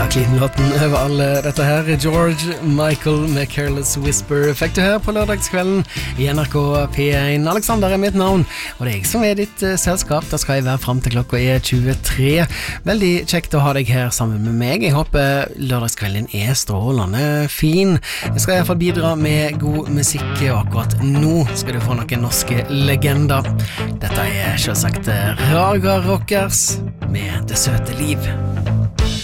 Clean-låten over alle dette her George Michael med Careless Whisper fikk du her på lørdagskvelden I NRK P1 Alexander mitt navn og det jeg som ditt selskap da skal jeg være frem til klokka 23 veldig kjekt å ha deg her sammen med meg jeg håper lørdagskvelden strålende fin jeg skal I hvert fall bidra med god musikk og akkurat nå skal du få noen norske legender dette selvsagt Raga Rockers med Det søte liv